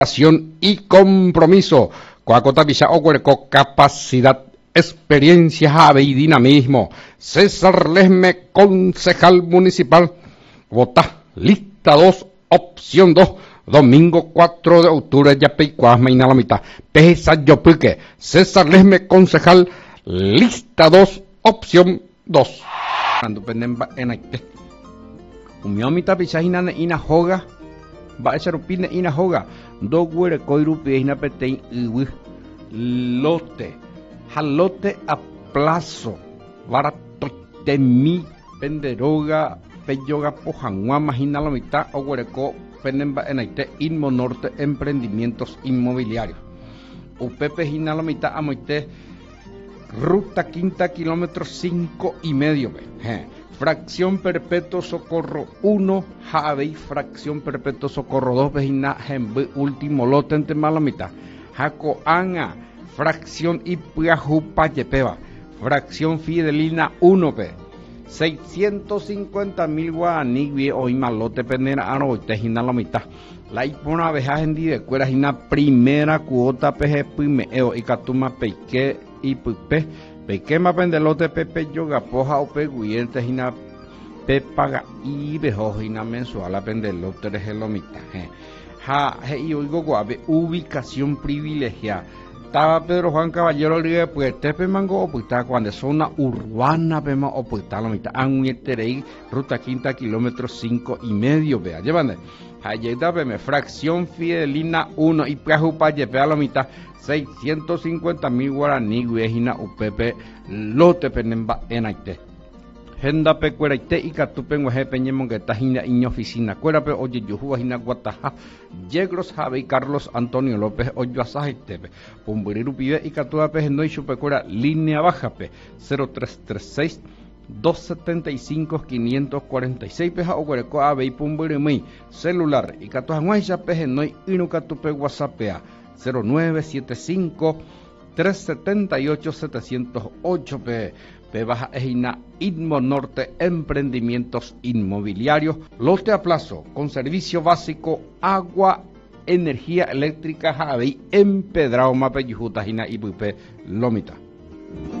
y compromiso. Coacota Picha Ocuerco, capacidad, experiencia, ave y dinamismo. César Lesme, concejal municipal. Vota, lista 2, opción 2. Domingo 4 de octubre, Yapeicuasma y Nalamita. Pesa Yopique. César Lesme, concejal, lista 2, opción 2. Cuando penden en Aite. Umiomita Pichajina ina joga. Va a ser opine ina joga. Do guere coirupi ina petein iwi. Lote. Jalote a plazo. Varatote mi penderoga. Peyoga pojanguama hina la mitad. O guereco penemba en Aite. Inmo Norte Emprendimientos Inmobiliarios. Upepe hina la mitad amoite. Ruta quinta, kilómetro 5,5. Fracción Perpetuo Socorro 1, Javei, Fracción Perpetuo Socorro 2, Vejina, Jembe, último lote en Temalamita. Jaco Anga, Fracción Ipiajupa Yepeba, Fracción Fidelina 1P. 650,000 guaraní, hoy malote penera anoite, Jina la mitad. La ipona veja en de cuera, Jina primera cuota PG Pimeo y Catuma Peike y Pipe. Pequema pendelote pepe yoga poja o peguiente hina pepaga y bejo hina mensual a pendelote de gelomita. Ja, y oigo guave, ubicación privilegiada. Estaba Pedro Juan Caballero libre pues tepe mango opuesta cuando zona urbana pema opuesta la mitad. Anguieterei, ruta quinta, kilómetro 5,5, vea. Llévame. Ayeda peme, fracción Fidelina 1 y Piajupa yepea la mitad. 650,000 guaraní, guejina, upepe, lote penemba en Aite. Genda pe cueraite y catupen guaje peñemon que tajina iña oficina. Cuerape oye yujuajina guataja. Yegros Javi Carlos Antonio López Oyuasajetepe. Pumburiru pibe y catuape no y chupecuera línea baja pe 0336 275 546 peja o cuereco ave y pumburimui celular y catuajuaja peje no y inucatupe whatsappea 0975 378 708 p. P baja ejina Inmo Norte Emprendimientos Inmobiliarios. Lote a plazo con servicio básico, agua, energía eléctrica, Javi, empedrado, mape, yujuta, jina y pupe, lomita.